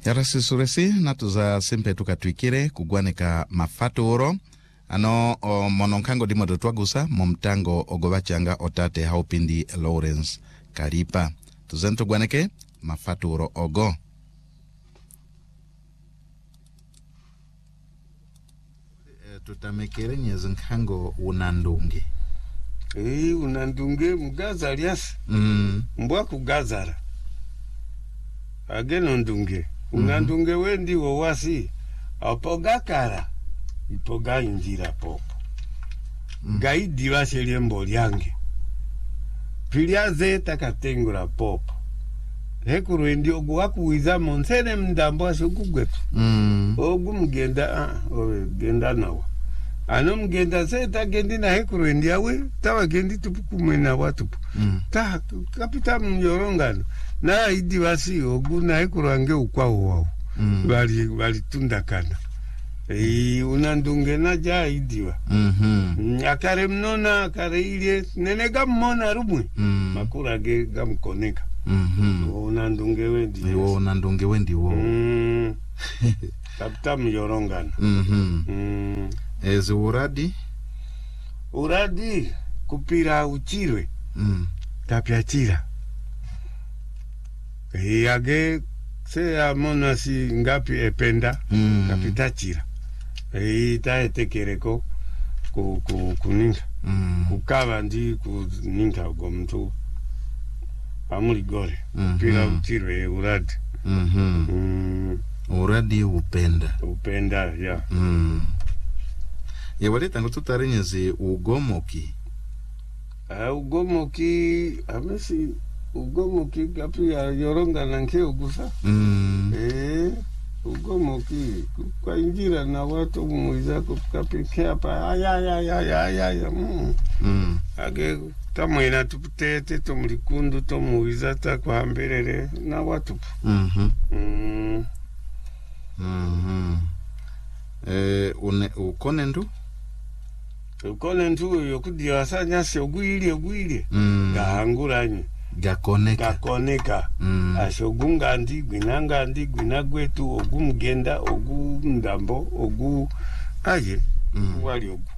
Yarasi suresi natuza simpe tukatwikire kugwaneka mafaturo ano mononkango dimo dotwagusa momtango ogobachanga otate haupindi Lawrence Karipa tuzento gwaneke mafaturo ogo tutamekere nyezinkango unandungi unandunge mugaza alias mbwa kugazara ageno ndunge unandunge wendi wowasi apogakara ipoga injira popo gaidi washelie mbolyange piliaze takatengura popo hekuru endi ogu wakuwiza monsene mndambo asukugwetu ogu mgenda genda nawa ano mgenda zeta gendi na hekuru endi awe tawa gendi tupukumwena watupu ta kapita mnyorongano na idi wasi ogu na hekuru ange ukwawo wawo wali tundakana unandunge na ja idiwa akare mnona akare ilie nenega mmona rumwe makura ge gamkoneka unandunge wendi wo kapita myorongano ezi uradi kupira uchirwe tapyachira age se amona si ngapi ependa kapita chira taetekereko kuninga kukava ndi kuninga gomtu amuligore kupira uchirwe uradi uradi upenda ya yewale tangu tutarenyezi ugomoki amesi ugomoki kapi ya yoronga nanke ugusa ugomoki kwa injira na watu muiza kapi keapa ayayayayaya age tamwena tuputete tomulikundu tomuiza takwa mbelele na watu ukone ndu yokudia sanyase ogwile gahanguranye gakoneka ashogunga ndi gwina gwetu ogumgenda ogumndambo ogu aye wali ogu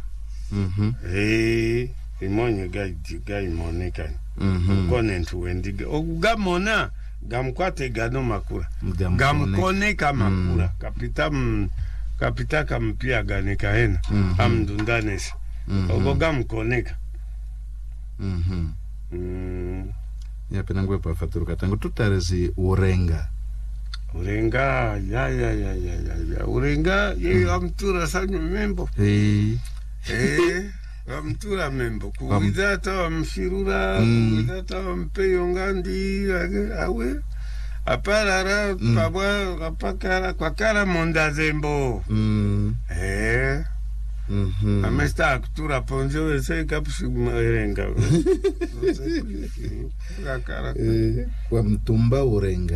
imonye gaimoneka ukone ndu wendige ogugamona gamkwate gano makura gamkoneka makura kapita kampia ganeka hena amdundanesi ogo gamkoneka ya penangwe pa faturu katangu tutarezi urenga ya urenga ye amtura sanyo membo amtura membo kuwiza tawa mshirura kuwiza tawa mpeyo ngandi awe aparara pabwa apakara kwa kara monda zembo amesta akutura ponjo ese kapsu urenga kwa mtumba urenga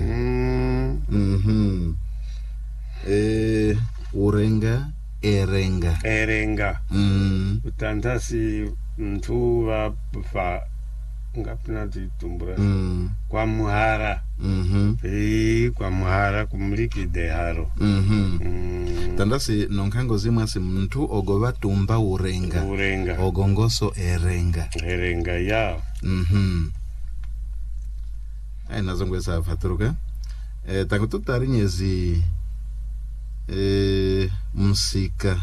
urenga erenga utandasi mtu wa fa ngapina titumbura kwa muhara kwa muhara kumliki deharo tandasi nonkango zimwasi mtu ogoba tumba urenga ogongoso erenga ya ai nazongwesa faturuka tangu tutarinyezi msika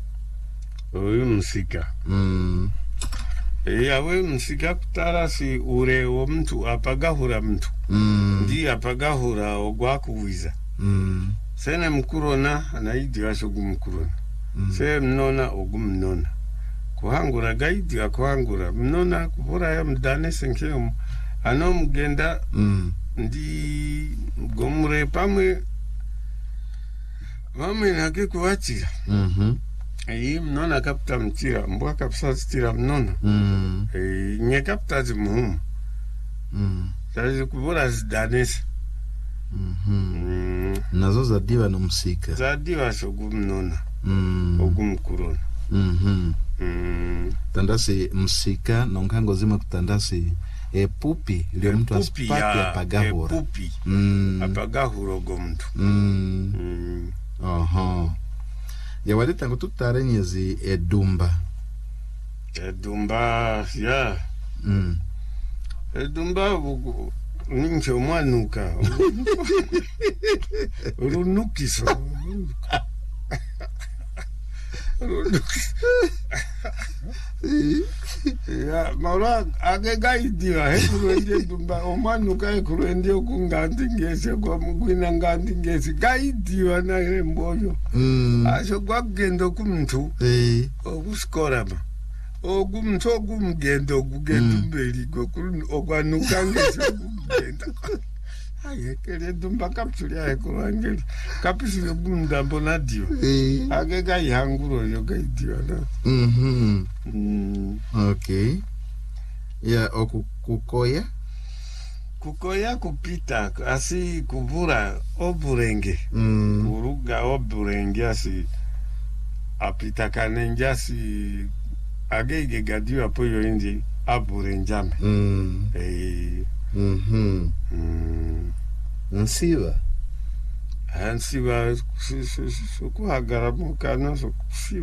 yawe msika kutarasi ure wo mtu apagahura mtu ndi apagahura ogwakuwiza sene mkurona anaidi washogu mkurona se mnona ogumnona kuhangura gaidi akuhangura mnona kubura ya mdane senkeo ano mgenda ndi gomure pamwe nake kuwachira mnona kapta mchira mbwa kapsa stira mnona nye kapta zimuhumu sazi kubura zidanesi nazo zadiwa no msika zadiwa shogu mnona ogumkurona tandasi msika nonkango zima kutandasi Epupi lyo mtu asipati apagahura. Epupi apagahura go mtu. Aha. Ya wale tangu tutare nyezi edumba. Edumba ya. Edumba ninche mwanuka. Urunukiso. Ya maura agega idiwa hekuruendie dumba omanuka hekuruendie okungandi ngese kwa mugwina ngandi ngese gaidiwa na remboyo asho gwagendo kumntu okusikorama okumntu okumgendo okugenda umbeli okwanuka ngese okugenda ayekele dumba kapsulia hekuruangeli kapisile kumndambo nadio agega ihanguro yo gaidiwa na Okay. Ya okukoya? Kukoya kupita asi kubura oburenge. Kuruga oburenge asi apita kanenja asi agege gadio apoyo indi aburenjame. Nsiba? Nsiba kuhagara mukana so